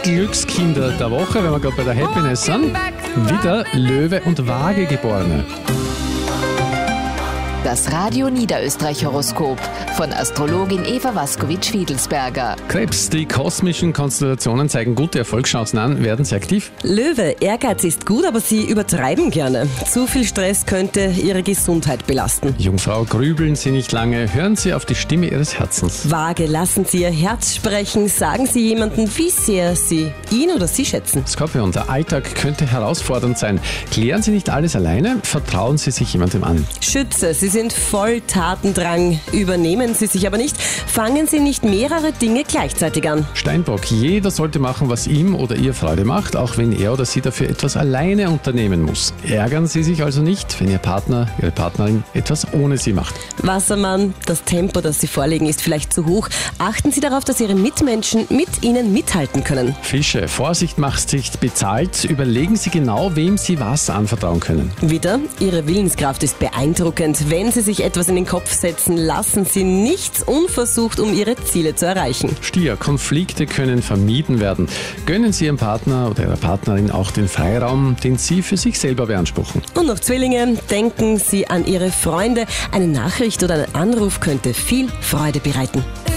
Glückskinder der Woche, wenn wir gerade bei der Happiness sind. Wieder Löwe und Waage Geborene. Das Radio Niederösterreich Horoskop von Astrologin Eva Waskowitsch-Fiedelsberger. Krebs, die kosmischen Konstellationen zeigen gute Erfolgschancen an. Werden Sie aktiv? Löwe, Ehrgeiz ist gut, aber Sie übertreiben gerne. Zu viel Stress könnte Ihre Gesundheit belasten. Jungfrau, grübeln Sie nicht lange. Hören Sie auf die Stimme Ihres Herzens. Waage, lassen Sie Ihr Herz sprechen. Sagen Sie jemanden, wie sehr Sie ihn oder sie schätzen. Skorpion, der Alltag könnte herausfordernd sein. Klären Sie nicht alles alleine. Vertrauen Sie sich jemandem an. Schütze, Sie sind voll Tatendrang. Übernehmen Sie sich aber nicht. Fangen Sie nicht mehrere Dinge gleichzeitig an. Steinbock, jeder sollte machen, was ihm oder ihr Freude macht, auch wenn er oder sie dafür etwas alleine unternehmen muss. Ärgern Sie sich also nicht, wenn Ihr Partner, Ihre Partnerin etwas ohne Sie macht. Wassermann, das Tempo, das Sie vorlegen, ist vielleicht zu hoch. Achten Sie darauf, dass Ihre Mitmenschen mit Ihnen mithalten können. Fische, Vorsicht macht sich bezahlt. Überlegen Sie genau, wem Sie was anvertrauen können. Wieder, Ihre Willenskraft ist beeindruckend. Wenn Sie sich etwas in den Kopf setzen, lassen Sie nichts unversucht, um Ihre Ziele zu erreichen. Stier, Konflikte können vermieden werden. Gönnen Sie Ihrem Partner oder Ihrer Partnerin auch den Freiraum, den Sie für sich selber beanspruchen. Und noch Zwillinge, denken Sie an Ihre Freunde. Eine Nachricht oder ein Anruf könnte viel Freude bereiten.